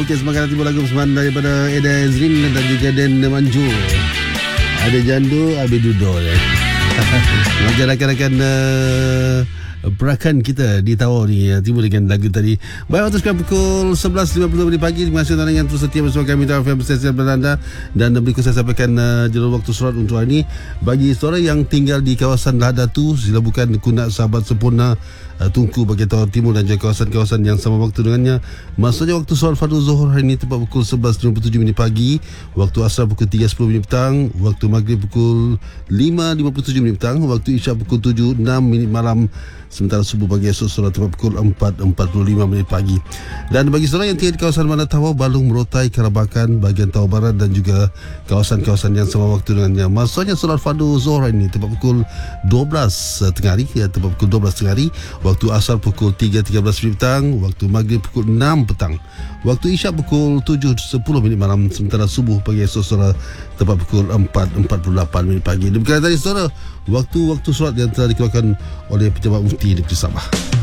Okey, semangat tiba lagu persembahan daripada Eda Ezrin dan juga Dan Manju. Ada Jandu, ada Dudol. Maka rakan-rakan perakan kita di Tawau ni tiba dengan lagu tadi. Baik, waktu sekarang pukul 11.50 pagi. Terima kasih tuan yang terus setia bersama kami di FM Stesen Belanda. Dan berikut saya sampaikan jalur waktu surat untuk hari ini. Bagi saudara yang tinggal di kawasan Lahadatu, sila bukan Kunak, Sahabat Sempurna, Tunku, Bagi Tawau Timur dan juga kawasan-kawasan yang sama waktu dengannya. Maksudnya waktu solat fardu Zuhur hari ini tepat pukul 11.57 pagi, waktu asar pukul 3.10 petang, waktu maghrib pukul 5.57 petang, waktu isyak pukul 7.06 malam, sementara subuh pagi esok solat tepat pukul 4.45 pagi. Dan bagi saudara yang tinggal di kawasan mana Tawau, Balung, Merotai, Karabakan, bahagian Tawau Barat dan juga kawasan-kawasan yang sama waktu dengannya, maksudnya solat fardu Zuhur hari ini tepat pukul 12 tengah hari, tepat pukul 12 tengah hari, waktu asar pukul 3.13 petang, waktu maghrib pukul 6 petang, waktu isyak pukul 7.10 malam, sementara subuh pagi esok saudara tepat pukul 4.48 pagi. Demikian tadi saudara waktu-waktu solat yang telah dikeluarkan oleh Pejabat Mufti Negeri Sabah.